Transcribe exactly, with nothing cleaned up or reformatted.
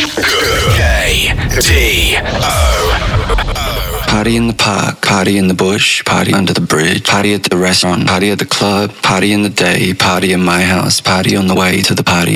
K T O. Party in the park, party in the bush, party under the bridge, party at the restaurant, party at the club, party in the day, party in my house, party on the way to the party.